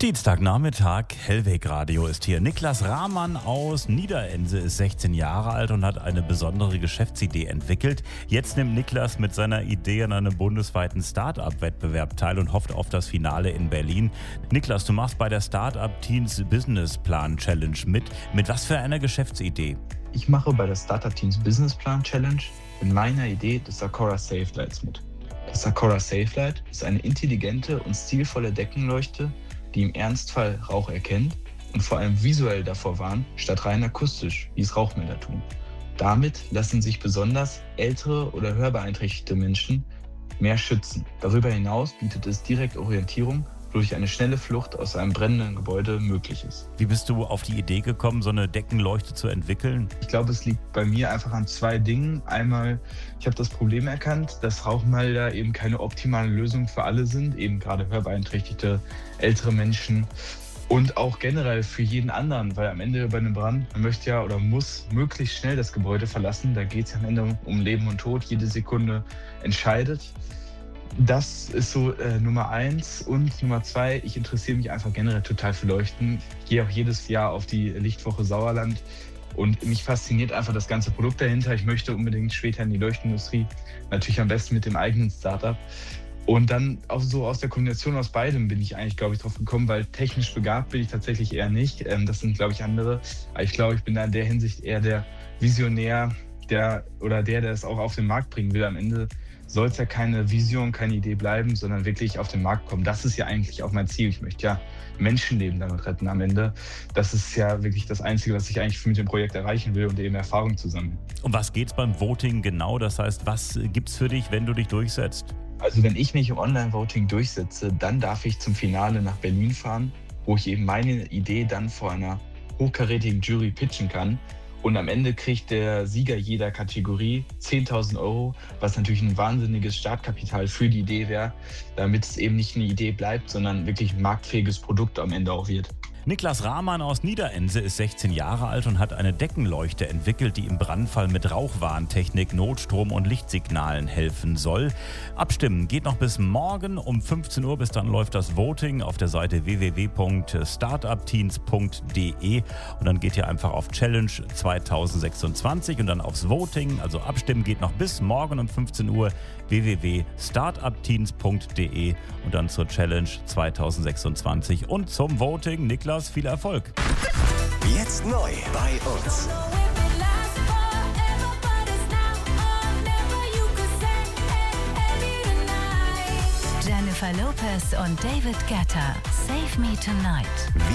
Dienstagnachmittag, Hellweg Radio ist hier. Niklas Rahmann aus Niederense ist 16 Jahre alt und hat eine besondere Geschäftsidee entwickelt. Jetzt nimmt Niklas mit seiner Idee an einem bundesweiten Start-up-Wettbewerb teil und hofft auf das Finale in Berlin. Niklas, du machst bei der Start-up Teens Business Plan Challenge mit. Mit was für einer Geschäftsidee? Ich mache bei der Startup Teens Business Plan Challenge mit meiner Idee des Sakura Safe Lights mit. Das Sakura Safe Light ist eine intelligente und stilvolle Deckenleuchte, die im Ernstfall Rauch erkennt und vor allem visuell davor warnt, statt rein akustisch, wie es Rauchmelder tun. Damit lassen sich besonders ältere oder hörbeeinträchtigte Menschen mehr schützen. Darüber hinaus bietet es direkt Orientierung, wodurch eine schnelle Flucht aus einem brennenden Gebäude möglich ist. Wie bist du auf die Idee gekommen, so eine Deckenleuchte zu entwickeln? Ich glaube, es liegt bei mir einfach an zwei Dingen. Einmal, ich habe das Problem erkannt, dass Rauchmelder eben keine optimale Lösung für alle sind, eben gerade hörbeeinträchtigte, ältere Menschen und auch generell für jeden anderen, weil am Ende bei einem Brand, man möchte ja oder muss möglichst schnell das Gebäude verlassen. Da geht es am Ende um Leben und Tod, jede Sekunde entscheidet. Das ist so Nummer 1. Und Nummer 2, ich interessiere mich einfach generell total für Leuchten. Ich gehe auch jedes Jahr auf die Lichtwoche Sauerland und mich fasziniert einfach das ganze Produkt dahinter. Ich möchte unbedingt später in die Leuchtenindustrie, natürlich am besten mit dem eigenen Startup. Und dann auch so aus der Kombination aus beidem bin ich eigentlich, glaube ich, drauf gekommen, weil technisch begabt bin ich tatsächlich eher nicht. Das sind, glaube ich, andere. Aber ich glaube, ich bin da in der Hinsicht eher der Visionär, der es auch auf den Markt bringen will. Am Ende soll es ja keine Vision, keine Idee bleiben, sondern wirklich auf den Markt kommen. Das ist ja eigentlich auch mein Ziel. Ich möchte ja Menschenleben damit retten am Ende. Das ist ja wirklich das Einzige, was ich eigentlich mit dem Projekt erreichen will und eben Erfahrung zu sammeln. Um was geht's beim Voting genau? Das heißt, was gibt's für dich, wenn du dich durchsetzt? Also wenn ich mich im Online-Voting durchsetze, dann darf ich zum Finale nach Berlin fahren, wo ich eben meine Idee dann vor einer hochkarätigen Jury pitchen kann. Und am Ende kriegt der Sieger jeder Kategorie 10.000 €, was natürlich ein wahnsinniges Startkapital für die Idee wäre, damit es eben nicht eine Idee bleibt, sondern wirklich ein marktfähiges Produkt am Ende auch wird. Niklas Rahmann aus Niederense ist 16 Jahre alt und hat eine Deckenleuchte entwickelt, die im Brandfall mit Rauchwarntechnik, Notstrom und Lichtsignalen helfen soll. Abstimmen geht noch bis morgen um 15 Uhr. Bis dann läuft das Voting auf der Seite www.startupteens.de und dann geht ihr einfach auf Challenge 2026 und dann aufs Voting. Also abstimmen geht noch bis morgen um 15 Uhr www.startupteens.de und dann zur Challenge 2026 und zum Voting. Niklas, viel Erfolg. Jetzt neu bei uns. Jennifer Lopez und David Guetta, Save Me Tonight.